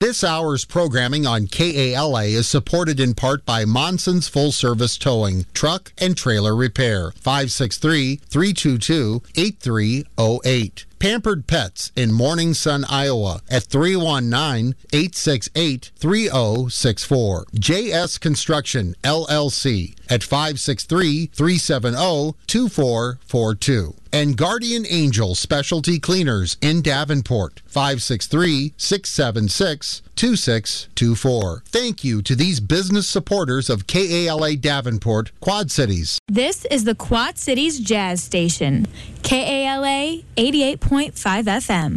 This hour's programming on KALA is supported in part by Monson's Full Service Towing, Truck and Trailer Repair, 563-322-8308. Pampered Pets in Morning Sun, Iowa at 319-868-3064. JS Construction, LLC at 563-370-2442. And Guardian Angel Specialty Cleaners in Davenport, 563-676-2624. Thank you to these business supporters of KALA Davenport, Quad Cities. This is the Quad Cities Jazz Station, KALA 88.5 FM.